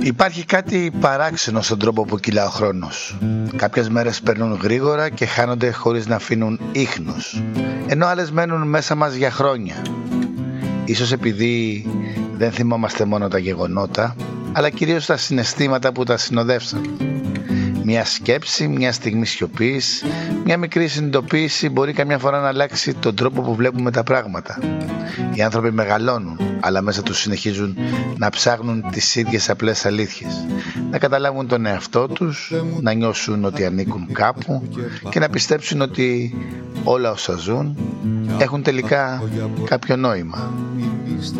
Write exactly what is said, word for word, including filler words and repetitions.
Υπάρχει κάτι παράξενο στον τρόπο που κυλά ο χρόνος. Κάποιες μέρες περνούν γρήγορα και χάνονται χωρίς να αφήνουν ίχνος, ενώ άλλες μένουν μέσα μας για χρόνια. Ίσως επειδή δεν θυμόμαστε μόνο τα γεγονότα, αλλά κυρίως τα συναισθήματα που τα συνοδεύσαν. Μια σκέψη, μια στιγμή σιωπής, μια μικρή συνειδητοποίηση μπορεί καμιά φορά να αλλάξει τον τρόπο που βλέπουμε τα πράγματα. Οι άνθρωποι μεγαλώνουν, αλλά μέσα τους συνεχίζουν να ψάχνουν τις ίδιες απλές αλήθειες. Να καταλάβουν τον εαυτό τους, να νιώσουν ότι ανήκουν κάπου και να πιστέψουν ότι όλα όσα ζουν έχουν τελικά κάποιο νόημα.